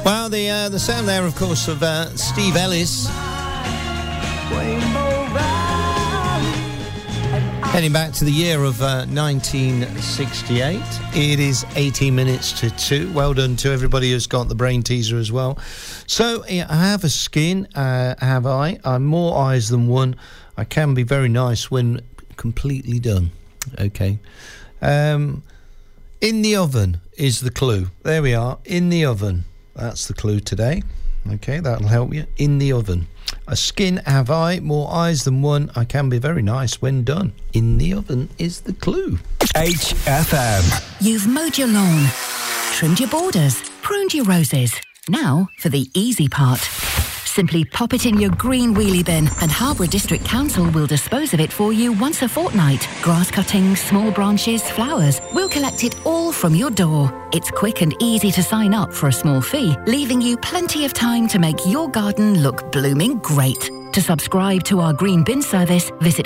Well, the sound there, of course, of Steve Ellis. Heading back to the year of 1968. It is 18 minutes to 2. Well done to everybody who's got the brain teaser as well. So, I have a skin, have I? I'm more eyes than one. I can be very nice when completely done. Okay. In the oven is the clue. There we are. In the oven. That's the clue today. Okay, that'll help you. In the oven. A skin have I, more eyes than one. I can be very nice when done. In the oven is the clue. HFM. You've mowed your lawn, trimmed your borders, pruned your roses. Now for the easy part. Simply pop it in your green wheelie bin and Harborough District Council will dispose of it for you once a fortnight. Grass cuttings, small branches, flowers. We'll collect it all from your door. It's quick and easy to sign up for a small fee, leaving you plenty of time to make your garden look blooming great. To subscribe to our green bin service, visit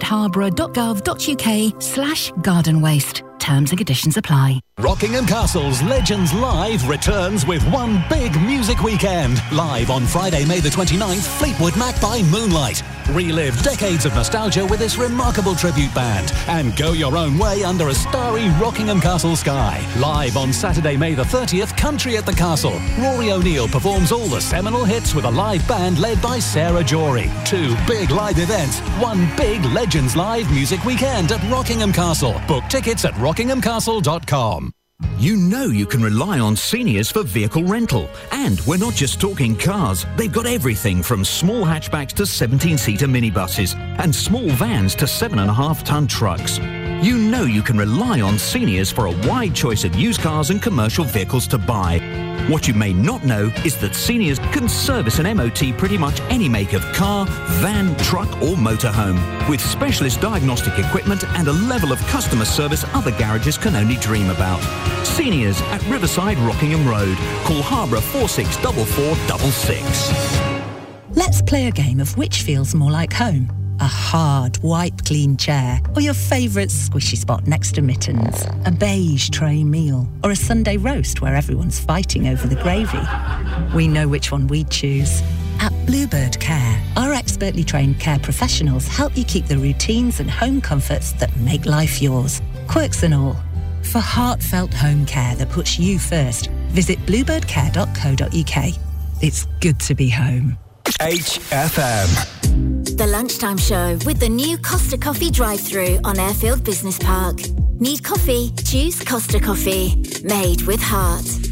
harborough.gov.uk/garden waste. Terms and conditions apply. Rockingham Castle's Legends Live returns with one big music weekend. Live on Friday, May the 29th, Fleetwood Mac by Moonlight. Relive decades of nostalgia with this remarkable tribute band and go your own way under a starry Rockingham Castle sky. Live on Saturday, May the 30th, Country at the Castle. Rory O'Neill performs all the seminal hits with a live band led by Sarah Jory. 2 big live events, one big Legends Live music weekend at Rockingham Castle. Book tickets at rockinghamcastle.com. You know you can rely on Seniors for vehicle rental. And we're not just talking cars. They've got everything from small hatchbacks to 17-seater minibuses and small vans to 7.5-ton trucks. You know you can rely on Seniors for a wide choice of used cars and commercial vehicles to buy. What you may not know is that Seniors can service an MOT pretty much any make of car, van, truck or motorhome, with specialist diagnostic equipment and a level of customer service other garages can only dream about. Seniors at Riverside Rockingham Road. Call Harborough 464466. Let's play a game of which feels more like home. A hard, wipe-clean chair, or your favourite squishy spot next to mittens, a beige tray meal, or a Sunday roast where everyone's fighting over the gravy. We know which one we'd choose. At Bluebird Care, our expertly trained care professionals help you keep the routines and home comforts that make life yours, quirks and all. For heartfelt home care that puts you first, visit bluebirdcare.co.uk. It's good to be home. HFM. The Lunchtime Show with the new Costa Coffee drive-thru on Airfield Business Park. Need coffee? Choose Costa Coffee. Made with heart.